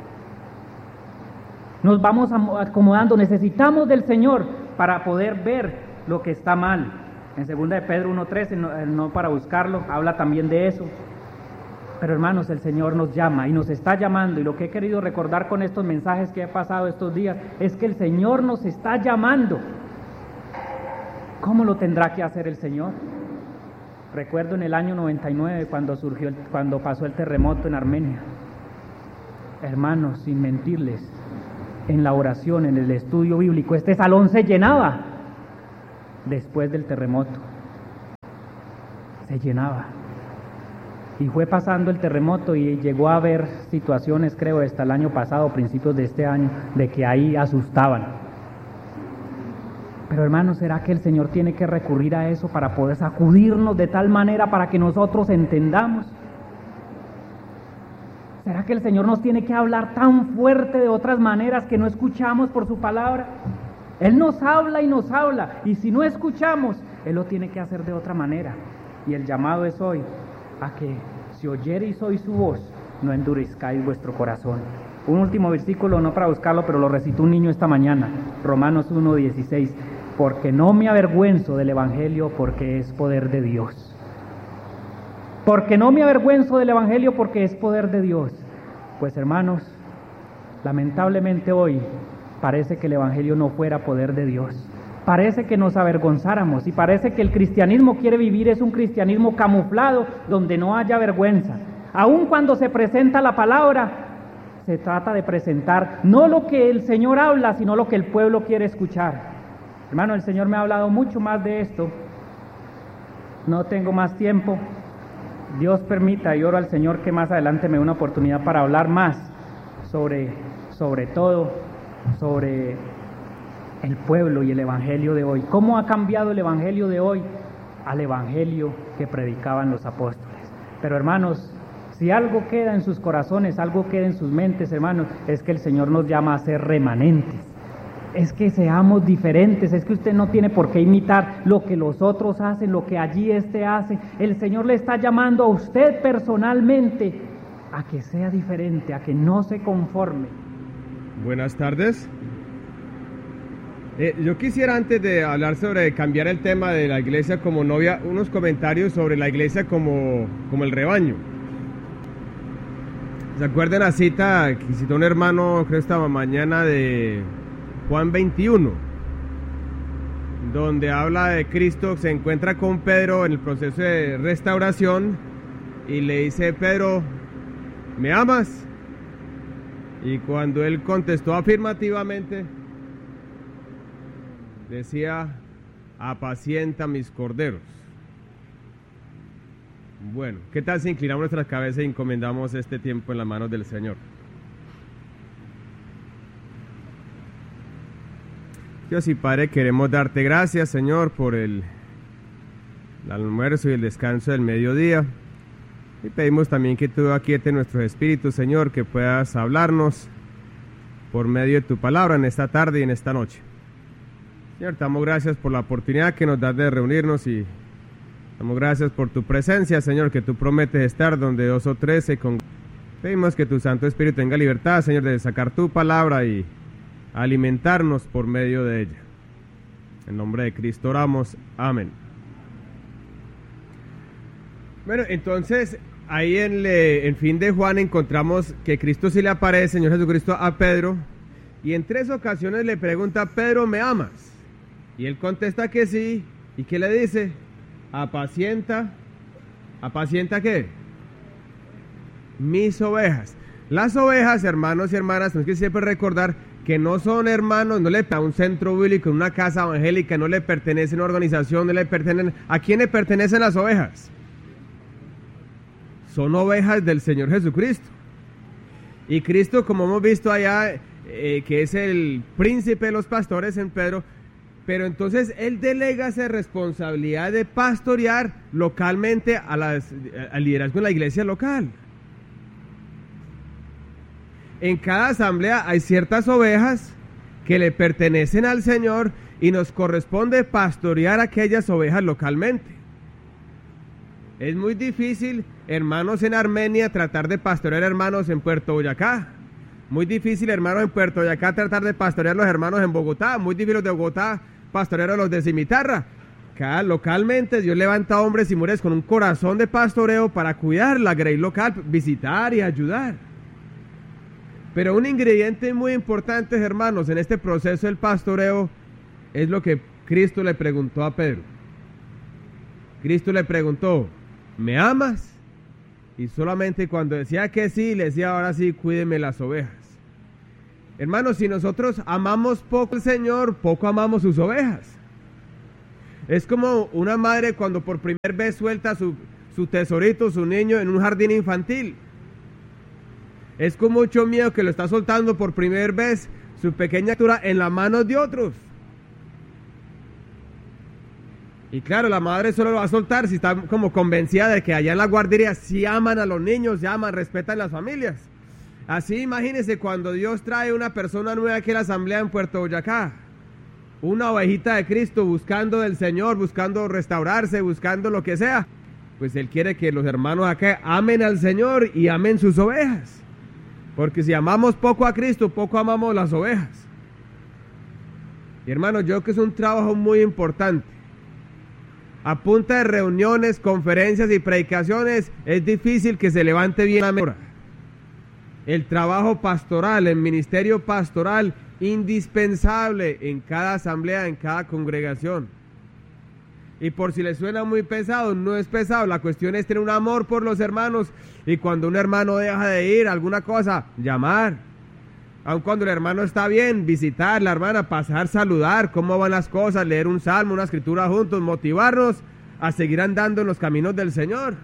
Nos vamos acomodando, necesitamos del Señor para poder ver lo que está mal. En 2 de Pedro 1:13, no para buscarlo, habla también de eso. Pero hermanos, el Señor nos llama y nos está llamando, y lo que he querido recordar con estos mensajes que he pasado estos días es que el Señor nos está llamando. ¿Cómo lo tendrá que hacer el Señor? Recuerdo en el año 99 cuando pasó el terremoto en Armenia. Hermanos, sin mentirles, en la oración, en el estudio bíblico, este salón se llenaba después del terremoto. Se llenaba. y fue pasando el terremoto y llegó a haber situaciones, creo, hasta el año pasado, principios de este año, de que ahí asustaban. Pero hermanos, ¿será que el Señor tiene que recurrir a eso para poder sacudirnos de tal manera para que nosotros entendamos? ¿Será que el Señor nos tiene que hablar tan fuerte de otras maneras que no escuchamos por su palabra? Él nos habla, y si no escuchamos, Él lo tiene que hacer de otra manera. Y el llamado es hoy a que si oyereis hoy su voz, no endurezcáis vuestro corazón. Un último versículo, no para buscarlo, pero lo recitó un niño esta mañana, Romanos 1:16, porque no me avergüenzo del Evangelio, porque es poder de Dios. Porque no me avergüenzo del Evangelio, porque es poder de Dios. Pues hermanos, lamentablemente hoy parece que el Evangelio no fuera poder de Dios. Parece que nos avergonzáramos y parece que el cristianismo quiere vivir es un cristianismo camuflado donde no haya vergüenza. Aun cuando se presenta la palabra, se trata de presentar no lo que el Señor habla, sino lo que el pueblo quiere escuchar. Hermano, el Señor me ha hablado mucho más de esto. No tengo más tiempo. Dios permita, y oro al Señor que más adelante me dé una oportunidad para hablar más sobre el pueblo y el evangelio de hoy. ¿Cómo ha cambiado el evangelio de hoy al evangelio que predicaban los apóstoles? Pero hermanos, si algo queda en sus corazones, algo queda en sus mentes, hermanos, es que el Señor nos llama a ser remanentes. Es que seamos diferentes, es que usted no tiene por qué imitar lo que los otros hacen, lo que allí hace. El Señor le está llamando a usted personalmente a que sea diferente, a que no se conforme.
Buenas tardes. Yo quisiera, antes de hablar sobre cambiar el tema de la iglesia como novia, unos comentarios sobre la iglesia como el rebaño. ¿Se acuerdan la cita que citó un hermano, creo esta mañana, de Juan 21, donde habla de Cristo, se encuentra con Pedro en el proceso de restauración y le dice: Pedro, ¿me amas? Y cuando él contestó afirmativamente, decía: apacienta mis corderos. Bueno, ¿qué tal si inclinamos nuestras cabezas e encomendamos este tiempo en las manos del Señor? Dios y Padre, queremos darte gracias, Señor, por el almuerzo y el descanso del mediodía. Y pedimos también que tú aquietes nuestros espíritus, Señor, que puedas hablarnos por medio de tu palabra en esta tarde y en esta noche. Señor, te damos gracias por la oportunidad que nos das de reunirnos y damos gracias por tu presencia, Señor, que tú prometes estar donde 2 o 3 se congregan. Pedimos que tu Santo Espíritu tenga libertad, Señor, de sacar tu palabra y alimentarnos por medio de ella. En nombre de Cristo oramos. Amén. Bueno, entonces ahí en fin de Juan encontramos que Cristo sí le aparece, Señor Jesucristo, a Pedro, y en 3 ocasiones le pregunta: Pedro, ¿me amas? Y él contesta que sí. ¿Y qué le dice? Apacienta ¿qué? Mis ovejas. Las ovejas, hermanos y hermanas, tenemos que siempre recordar que no son hermanos, no le pertenecen a un centro bíblico, una casa evangélica, no le pertenecen a una organización, no le pertenecen. ¿A quién le pertenecen las ovejas? Son ovejas del Señor Jesucristo. Y Cristo, como hemos visto allá, que es el príncipe de los pastores en Pedro, pero entonces Él delega esa responsabilidad de pastorear localmente al liderazgo de la iglesia local. En cada asamblea hay ciertas ovejas que le pertenecen al Señor y nos corresponde pastorear aquellas ovejas localmente. Es muy difícil, hermanos, en Armenia tratar de pastorear hermanos en Puerto Boyacá. Muy difícil, hermanos, en Puerto Boyacá tratar de pastorear los hermanos en Bogotá. Muy difícil los de Bogotá pastorear a los de Cimitarra. Localmente Dios levanta hombres y mujeres con un corazón de pastoreo para cuidar la grey local, visitar y ayudar. Pero un ingrediente muy importante, hermanos, en este proceso del pastoreo es lo que Cristo le preguntó a Pedro. Cristo le preguntó: ¿me amas? Y solamente cuando decía que sí, le decía: ahora sí, cuídeme las ovejas. Hermanos, si nosotros amamos poco al Señor, poco amamos sus ovejas. Es como una madre cuando por primera vez suelta su tesorito, su niño en un jardín infantil. Es con mucho miedo que lo está soltando por primera vez su pequeña criatura en las manos de otros. Y claro, la madre solo lo va a soltar si está como convencida de que allá en la guardería sí aman a los niños, sí aman, respetan las familias. Así imagínense cuando Dios trae una persona nueva aquí a la asamblea en Puerto Boyacá. Una ovejita de Cristo buscando del Señor, buscando restaurarse, buscando lo que sea. Pues Él quiere que los hermanos acá amen al Señor y amen sus ovejas. Porque si amamos poco a Cristo, poco amamos las ovejas. Y hermanos, yo creo que es un trabajo muy importante. A punta de reuniones, conferencias y predicaciones, es difícil que se levante bien la mesa. El trabajo pastoral, el ministerio pastoral, indispensable en cada asamblea, en cada congregación. Y por si les suena muy pesado, no es pesado, la cuestión es tener un amor por los hermanos, y cuando un hermano deja de ir a alguna cosa, llamar. Aun cuando el hermano está bien, visitar la hermana, pasar, saludar, cómo van las cosas, leer un salmo, una escritura juntos, motivarnos a seguir andando en los caminos del Señor.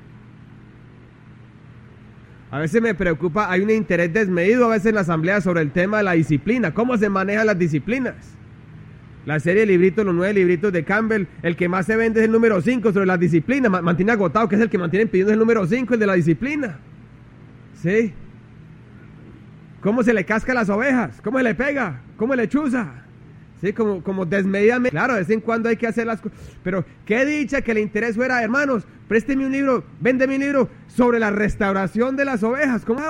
A veces me preocupa, hay un interés desmedido a veces en la asamblea sobre el tema de la disciplina, cómo se manejan las disciplinas. La serie de libritos, los 9 libritos de Campbell, el que más se vende es el número 5 sobre las disciplinas, mantiene agotado, que es el que mantienen pidiendo el número 5, el de la disciplina. ¿Sí? ¿Cómo se le casca a las ovejas? ¿Cómo se le pega? ¿Cómo le chuza? Sí, como desmedidamente. Claro, de vez en cuando hay que hacer las cosas. Pero qué dicha que el interés fuera, hermanos, présteme un libro, véndeme un libro sobre la restauración de las ovejas. ¿Cómo?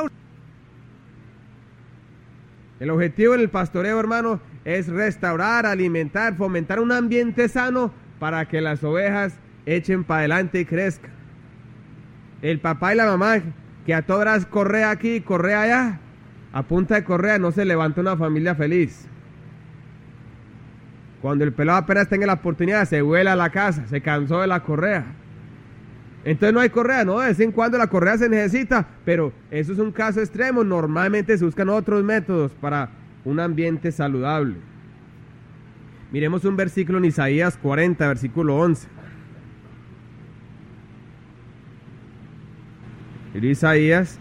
El objetivo en el pastoreo, hermano, es restaurar, alimentar, fomentar un ambiente sano para que las ovejas echen para adelante y crezcan. El papá y la mamá que a todas horas corre aquí, corre allá, a punta de correa no se levanta una familia feliz. Cuando el pelado apenas tenga la oportunidad, se vuela a la casa, se cansó de la correa. Entonces no hay correa, no, de vez en cuando la correa se necesita, pero eso es un caso extremo. Normalmente se buscan otros métodos para un ambiente saludable. Miremos un versículo en Isaías 40, versículo 11. Isaías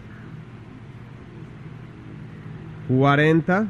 40.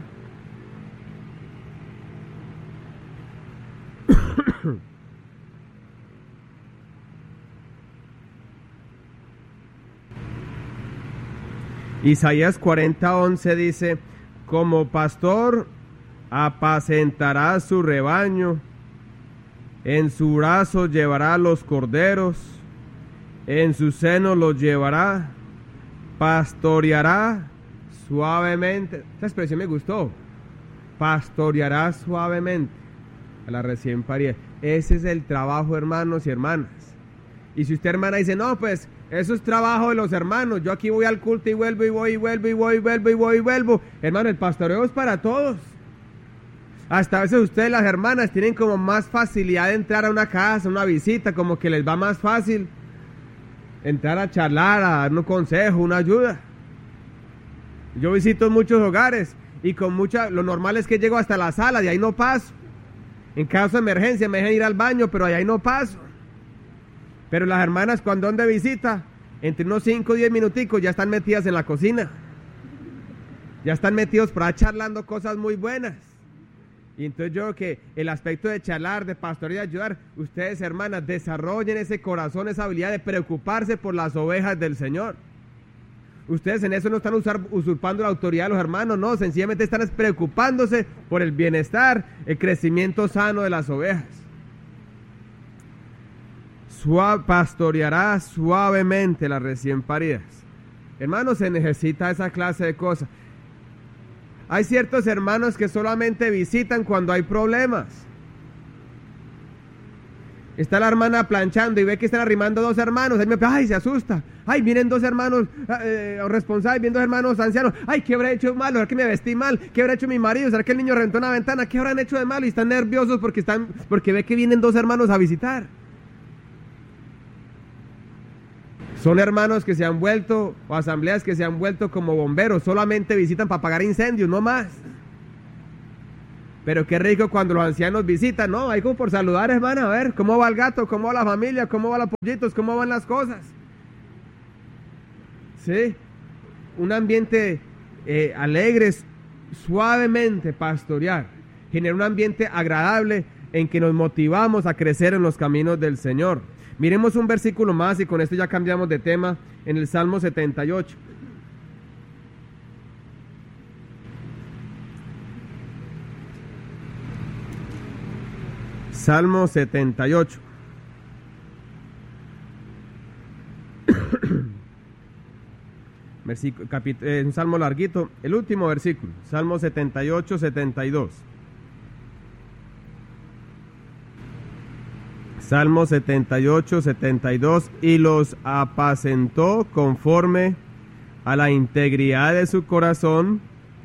Isaías 40:11 dice: como pastor apacentará su rebaño, en su brazo llevará los corderos, en su seno los llevará, pastoreará suavemente. Esta expresión me gustó. Pastoreará suavemente a la recién parida. Ese es el trabajo, hermanos y hermanas. Y si usted, hermana, dice, no, pues eso es trabajo de los hermanos, yo aquí voy al culto y vuelvo y voy y vuelvo y voy y vuelvo y voy y vuelvo. Hermano, el pastoreo es para todos. Hasta a veces ustedes, las hermanas, tienen como más facilidad de entrar a una casa, una visita, como que les va más fácil entrar a charlar, a dar un consejo, una ayuda. Yo visito muchos hogares y con lo normal es que llego hasta la sala, de ahí no paso. En caso de emergencia me dejan ir al baño, pero de ahí no paso. Pero las hermanas, cuando van de visita, entre unos 5 o 10 minuticos ya están metidas en la cocina. Ya están metidos por ahí charlando cosas muy buenas. Y entonces yo creo que el aspecto de charlar, de pastorear, de ayudar, ustedes, hermanas, desarrollen ese corazón, esa habilidad de preocuparse por las ovejas del Señor. Ustedes en eso no están usurpando la autoridad de los hermanos, no, sencillamente están preocupándose por el bienestar, el crecimiento sano de las ovejas. Pastoreará suavemente las recién paridas. Hermanos, se necesita esa clase de cosas. Hay ciertos hermanos que solamente visitan cuando hay problemas. Está la hermana planchando y ve que están arrimando 2 hermanos. Ay, se asusta. Ay, vienen 2 hermanos responsables, vienen 2 hermanos ancianos. Ay, ¿qué habré hecho mal? ¿Será que me vestí mal? ¿Qué habrá hecho mi marido? ¿Será que el niño reventó una ventana? ¿Qué habrán hecho de mal? Y están nerviosos porque ve que vienen 2 hermanos a visitar. Son hermanos que se han vuelto, o asambleas que se han vuelto como bomberos, solamente visitan para apagar incendios, no más. Pero qué rico cuando los ancianos visitan, ¿no? Hay como por saludar, hermana, a ver, ¿cómo va el gato? ¿Cómo va la familia? ¿Cómo van los pollitos? ¿Cómo van las cosas? ¿Sí? Un ambiente alegre, suavemente pastorear, genera un ambiente agradable en que nos motivamos a crecer en los caminos del Señor. Miremos un versículo más y con esto ya cambiamos de tema, en el Salmo 78. Salmo 78. Un salmo larguito, el último versículo, Salmo 78, 72. Salmo 78, 72. Y los apacentó conforme a la integridad de su corazón,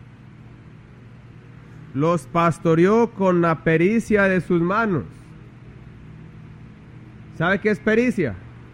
los pastoreó con la pericia de sus manos. ¿Sabe qué es pericia?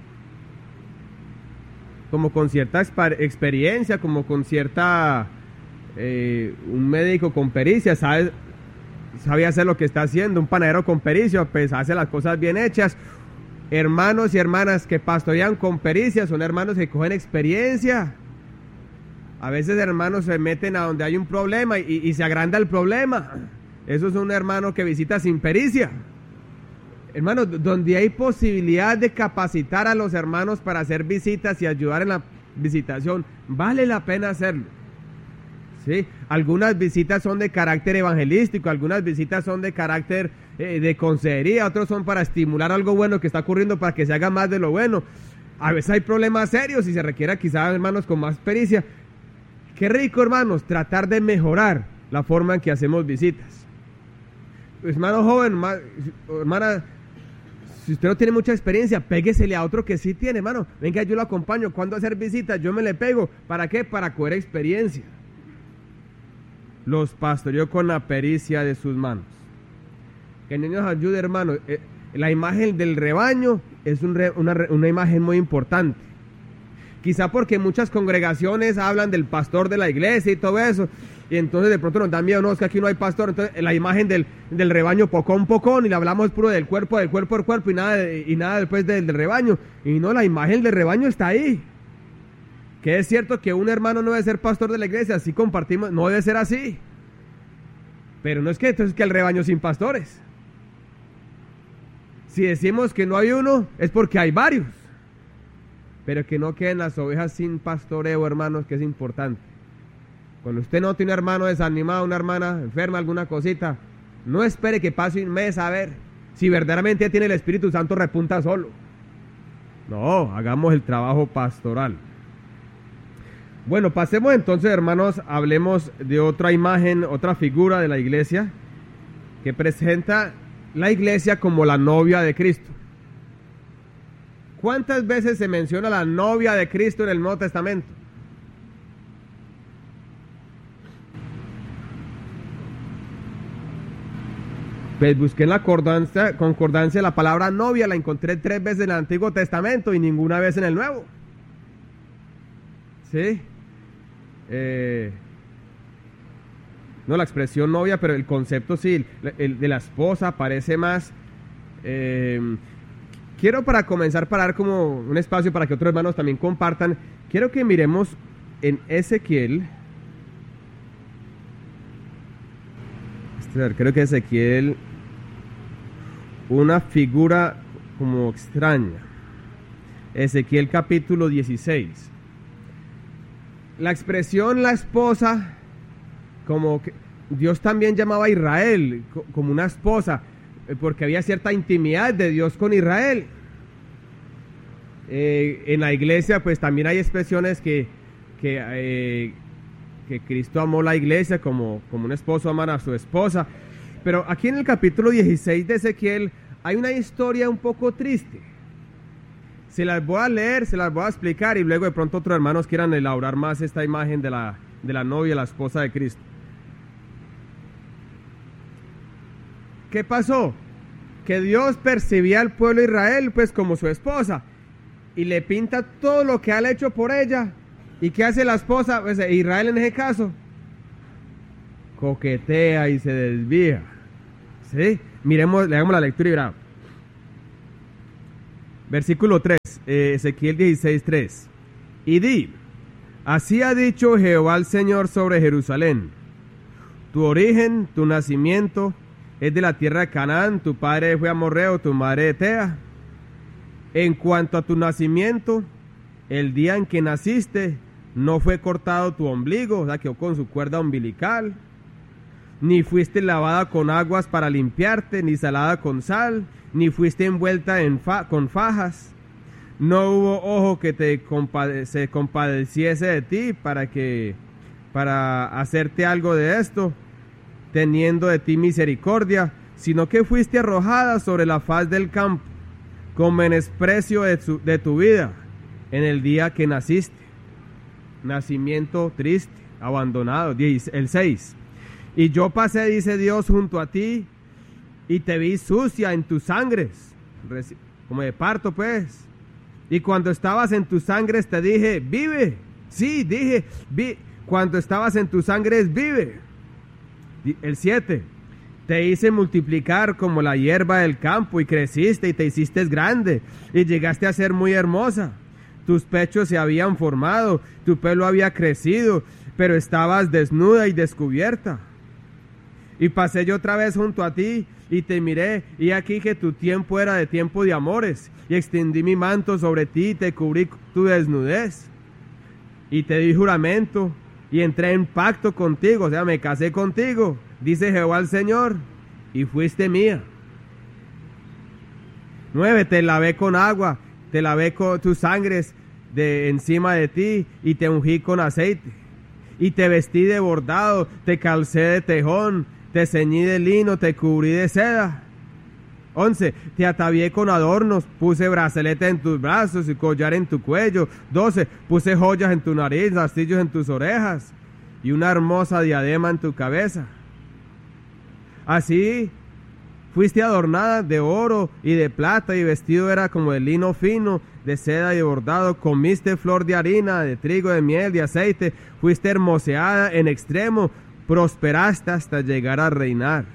Como con cierta experiencia, como con cierta... un médico con pericia, sabe hacer lo que está haciendo. Un panadero con pericia, pues hace las cosas bien hechas. Hermanos y hermanas que pastorean con pericia son hermanos que cogen experiencia. A veces hermanos se meten a donde hay un problema y se agranda el problema. Eso es un hermano que visita sin pericia. Hermanos, donde hay posibilidad de capacitar a los hermanos para hacer visitas y ayudar en la visitación, vale la pena hacerlo. ¿Sí? Algunas visitas son de carácter evangelístico, algunas visitas son de carácter de consejería, otros son para estimular algo bueno que está ocurriendo para que se haga más de lo bueno. A veces hay problemas serios y se requiere quizás hermanos con más pericia. Qué rico, hermanos, tratar de mejorar la forma en que hacemos visitas. Hermano joven, hermana, si usted no tiene mucha experiencia, péguesele a otro que sí tiene, hermano. Venga, yo lo acompaño. ¿Cuándo hacer visitas? Yo me le pego. ¿Para qué? Para coger experiencia. Los pastoreó con la pericia de sus manos. Que el Señor nos ayude, hermano. La imagen del rebaño es una imagen muy importante. Quizá porque muchas congregaciones hablan del pastor de la iglesia y todo eso, y entonces de pronto nos da miedo, no, es que aquí no hay pastor. Entonces la imagen del rebaño pocón, y le hablamos puro del cuerpo, y nada después del rebaño. Y no, la imagen del rebaño está ahí. Que es cierto que un hermano no debe ser pastor de la iglesia, así compartimos, no debe ser así. Pero no es que entonces que el rebaño sin pastores. Si decimos que no hay uno, es porque hay varios. Pero que no queden las ovejas sin pastoreo, hermanos, que es importante. Cuando usted note un hermano desanimado, una hermana enferma, alguna cosita, no espere que pase un mes a ver si verdaderamente tiene el Espíritu Santo, repunta solo. No, hagamos el trabajo pastoral. Bueno, pasemos entonces, hermanos, hablemos de otra imagen, otra figura de la iglesia que presenta la iglesia como la novia de Cristo. ¿Cuántas veces se menciona la novia de Cristo en el Nuevo Testamento? Pues busqué en la concordancia la palabra novia, la encontré 3 veces en el Antiguo Testamento y ninguna vez en el Nuevo. ¿Sí? No la expresión novia, pero el concepto sí, el de la esposa parece más. Quiero para comenzar, para dar como un espacio para que otros hermanos también compartan, quiero que miremos en Ezequiel. Creo que Ezequiel, una figura como extraña. Ezequiel capítulo 16. La expresión la esposa, como que Dios también llamaba a Israel como una esposa, porque había cierta intimidad de Dios con Israel. En la iglesia pues también hay expresiones que Cristo amó la iglesia como un esposo ama a su esposa. Pero aquí en el capítulo 16 de Ezequiel hay una historia un poco triste. Se las voy a leer, se las voy a explicar y luego de pronto otros hermanos quieran elaborar más esta imagen de la novia, la esposa de Cristo. ¿Qué pasó? Que Dios percibía al pueblo de Israel pues como su esposa y le pinta todo lo que ha hecho por ella. ¿Y qué hace la esposa? Pues Israel en ese caso coquetea y se desvía. ¿Sí? Miremos, le hagamos la lectura y verá. Versículo 3, Ezequiel 16:3. Y di, así ha dicho Jehová el Señor sobre Jerusalén. Tu origen, tu nacimiento es de la tierra de Canaán, tu padre fue amorreo, tu madre etea. En cuanto a tu nacimiento, el día en que naciste, no fue cortado tu ombligo, o sea, quedó con su cuerda umbilical, ni fuiste lavada con aguas para limpiarte, ni salada con sal, ni fuiste envuelta con fajas. No hubo ojo que se compadeciese de ti para hacerte algo de esto, teniendo de ti misericordia, sino que fuiste arrojada sobre la faz del campo, con menosprecio de tu vida, en el día que naciste. Nacimiento triste, abandonado. El 6. Y yo pasé, dice Dios, junto a ti, y te vi sucia en tus sangres, como de parto pues. Y cuando estabas en tus sangres te dije, vive. Sí, dije, cuando estabas en tus sangres, vive. El 7. Te hice multiplicar como la hierba del campo, y creciste y te hiciste grande, y llegaste a ser muy hermosa. Tus pechos se habían formado, tu pelo había crecido, pero estabas desnuda y descubierta. Y pasé yo otra vez junto a ti, y te miré, y aquí que tu tiempo era de tiempo de amores, y extendí mi manto sobre ti, y te cubrí tu desnudez. Y te di juramento, y entré en pacto contigo, o sea, me casé contigo, dice Jehová el Señor, y fuiste mía. 9. Te lavé con agua, te lavé con tus sangres de encima de ti, y te ungí con aceite, y te vestí de bordado, te calcé de tejón, te ceñí de lino, te cubrí de seda. 11. Te atavié con adornos, puse brazalete en tus brazos y collar en tu cuello. 12. Puse joyas en tu nariz, astillos en tus orejas, y una hermosa diadema en tu cabeza. Así fuiste adornada de oro y de plata, y vestido era como de lino fino, de seda y de bordado. Comiste flor de harina, de trigo, de miel, de aceite. Fuiste hermoseada en extremo, prosperaste hasta llegar a reinar.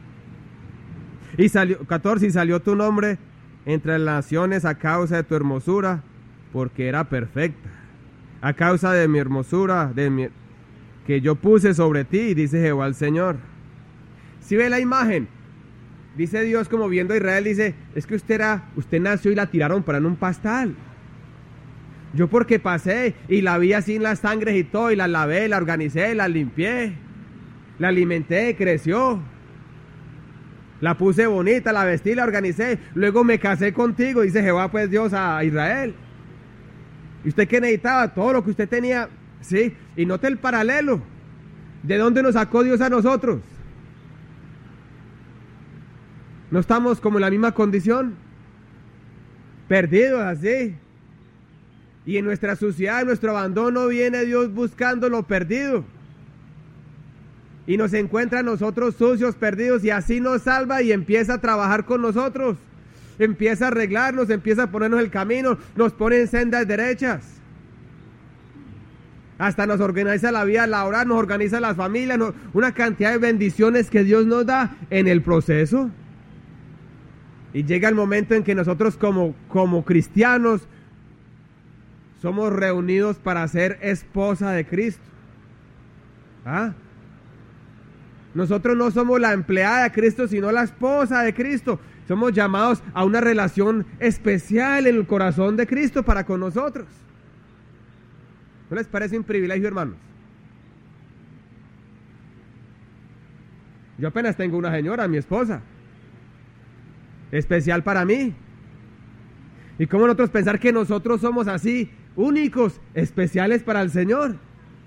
Y salió, 14, y salió tu nombre entre las naciones a causa de tu hermosura, porque era perfecta. A causa de mi hermosura, que yo puse sobre ti, dice Jehová el Señor. Si ve la imagen, dice Dios como viendo a Israel, dice, es que usted nació y la tiraron para en un pastal. Yo porque pasé y la vi así en las sangres y todo, y la lavé, la organicé, la limpié, la alimenté, creció, la puse bonita, la vestí, la organicé, luego me casé contigo, dice Jehová pues Dios a Israel. ¿Y usted qué necesitaba? Todo lo que usted tenía, sí, y note el paralelo. ¿De dónde nos sacó Dios a nosotros? ¿No estamos como en la misma condición? Perdidos así. Y en nuestra suciedad, en nuestro abandono, viene Dios buscando lo perdido. Y nos encuentra a nosotros sucios, perdidos, y así nos salva y empieza a trabajar con nosotros. Empieza a arreglarnos, empieza a ponernos el camino, nos pone en sendas derechas. Hasta nos organiza la vida laboral, nos organiza las familias, una cantidad de bendiciones que Dios nos da en el proceso. Y llega el momento en que nosotros como cristianos somos reunidos para ser esposa de Cristo. Nosotros no somos la empleada de Cristo, sino la esposa de Cristo. Somos llamados a una relación especial en el corazón de Cristo para con nosotros. ¿No les parece un privilegio, hermanos? Yo apenas tengo una señora, mi esposa, especial para mí. ¿Y cómo nosotros pensar que nosotros somos así, únicos, especiales para el Señor?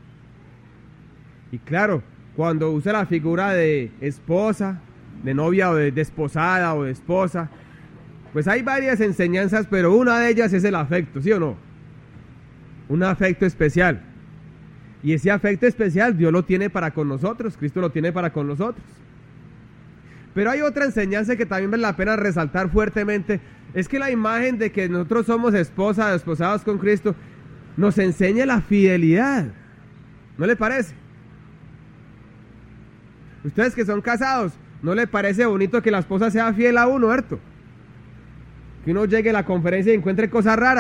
Y claro, cuando usa la figura de esposa, de novia, o de desposada, o de esposa, pues hay varias enseñanzas, pero una de ellas es el afecto, ¿sí o no? Un afecto especial. Y ese afecto especial Dios lo tiene para con nosotros, Cristo lo tiene para con nosotros. Pero hay otra enseñanza que también vale la pena resaltar fuertemente, es que la imagen de que nosotros somos esposas, desposados con Cristo, nos enseña la fidelidad. ¿No le parece? Ustedes que son casados, ¿No le parece bonito que la esposa sea fiel a uno, ¿cierto? Que uno llegue a la conferencia y encuentre cosas raras.